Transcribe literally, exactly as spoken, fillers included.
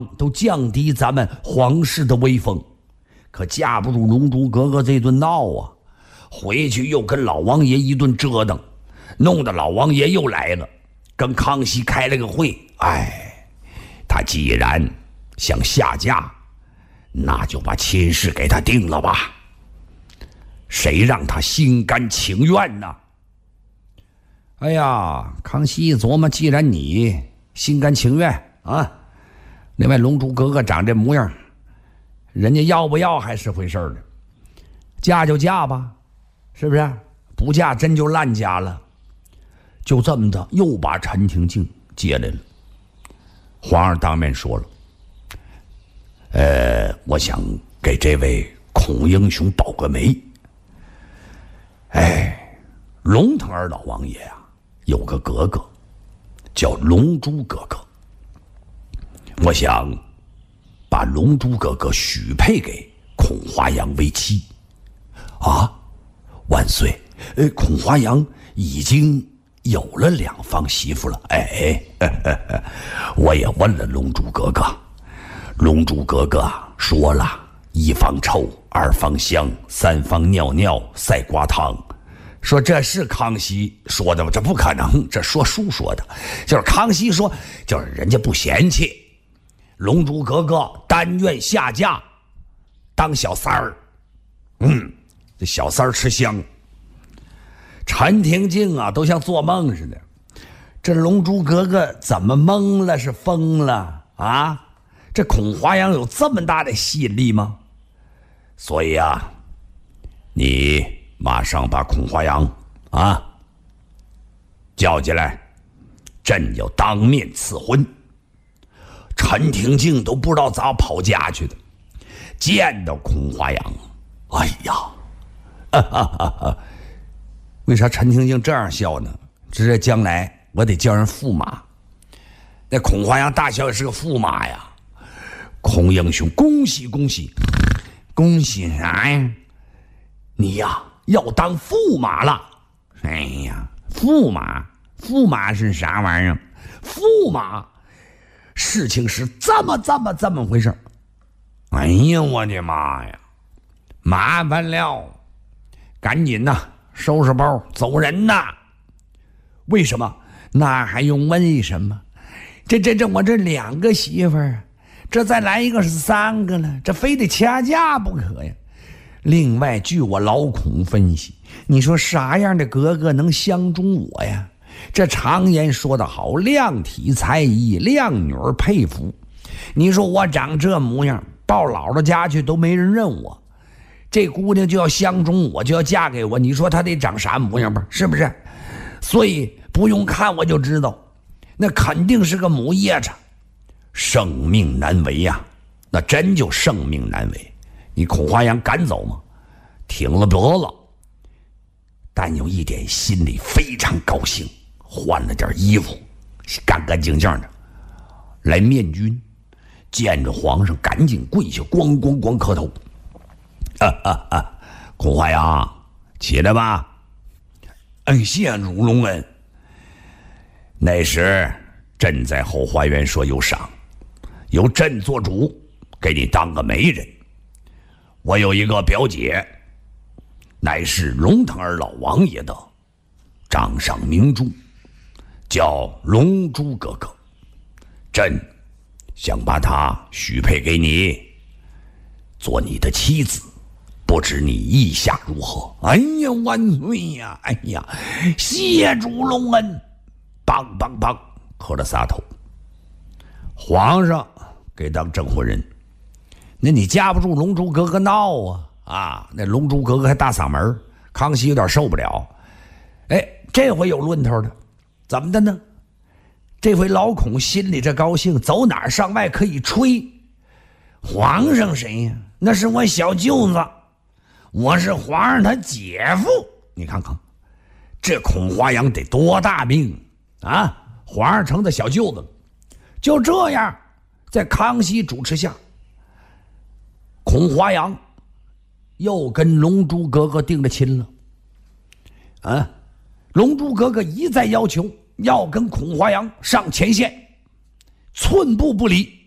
都降低咱们皇室的威风，可架不住龙珠格格这顿闹啊，回去又跟老王爷一顿折腾，弄得老王爷又来了，跟康熙开了个会。哎，他既然想下嫁，那就把亲事给他定了吧，谁让他心甘情愿呢？哎呀，康熙一琢磨，既然你心甘情愿啊，另外龙珠格格长这模样，人家要不要还是回事儿呢，嫁就嫁吧，是不是？不嫁真就烂嫁了。就这么的，又把陈廷敬接来了。皇上当面说了，呃，我想给这位孔英雄保个媒。哎，龙腾儿老王爷啊，有个格格叫龙珠格格，我想把龙珠格格许配给孔华阳为妻。啊，万岁！呃，孔华阳已经有了两房媳妇了。哎，呵呵呵，我也问了龙珠格格，龙珠格格说了，一方臭，二方香，三方尿尿，赛瓜汤。说这是康熙说的吗？这不可能，这说书说的。就是康熙说，就是人家不嫌弃龙珠格格，但愿下嫁当小三儿。嗯，这小三儿吃香。陈廷敬啊，都像做梦似的。这龙珠格格怎么懵了？是疯了啊？这孔华阳有这么大的吸引力吗？所以啊，你马上把孔华阳啊叫进来，朕要当面赐婚。陈廷敬都不知道咋跑家去的，见到孔华阳，哎呀，哈哈哈哈，为啥陈廷敬这样笑呢？这将来我得叫人驸马，那孔华阳大小也是个驸马呀。孔英雄，恭喜恭喜！恭喜啥呀？你呀要当驸马了。哎呀，驸马，驸马是啥玩意儿？驸马，事情是这么这么这么回事。哎呀，我的妈呀，麻烦了，赶紧呐，收拾包走人呐！为什么？那还用问什么？这这这，我这两个媳妇儿，这再来一个是三个了，这非得掐架不可呀。另外，据我老孔分析，你说啥样的格格能相中我呀？这常言说得好，量体裁衣，靓女儿佩服。你说我长这模样，到姥姥家去都没人认我，这姑娘就要相中我，就要嫁给我，你说她得长啥模样吧？是不是？所以不用看我就知道，那肯定是个母夜叉，生命难违呀、啊，那真就生命难违。你孔华阳赶走吗？挺了脖子，但有一点心里非常高兴，换了件衣服，干干净净的来面君，见着皇上赶紧跪下，咣咣咣磕头。啊啊啊！孔华阳，起来吧。哎，谢主隆恩。那时朕在后花园说有赏，由朕做主，给你当个媒人。我有一个表姐，乃是龙腾儿老王爷的掌上明珠，叫龙珠格格，朕想把她许配给你，做你的妻子，不知你意下如何？哎呀，万岁呀！哎呀，谢主隆恩！梆梆梆，磕了仨头。皇上给当证婚人。那你架不住龙珠格格闹啊啊！那龙珠格格还大嗓门，康熙有点受不了。哎，这回有论头的，怎么的呢？这回老孔心里这高兴，走哪儿上外可以吹。皇上谁呀？那是我小舅子，我是皇上他姐夫。你看看，这孔华阳得多大命啊！皇上成的小舅子，就这样，在康熙主持下。孔华阳又跟龙珠格格定了亲了，啊！龙珠格格一再要求要跟孔华阳上前线，寸步不离。